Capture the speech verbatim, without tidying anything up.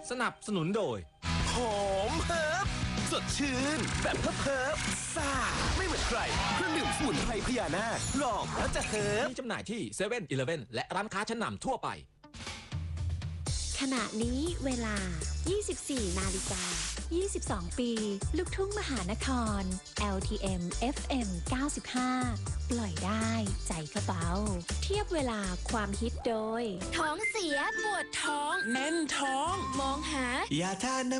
สนับสนุนโดยหอมเฮิร์บสดชื่นแบบเฮิร์บเฮิร์บซ่าไม่เหมือนใครเครื่องดื่มสมุนไพรพญานาคลองแล้วจะเฮิร์บมีจำหน่ายที่เซเว่นอีเลฟเว่นและร้านค้าชั้นนำทั่วไปขณะนี้เวลา ยี่สิบสี่ นาฬิกา ยี่สิบสอง ปี ลูกทุ่งมหานคร แอล ที เอ็ม เอฟ เอ็ม เก้าสิบห้า ปล่อยได้ใจกระเป๋าเทียบเวลาความฮิตโดยท้องเสียปวดท้องแน่นท้องมองหายาทาน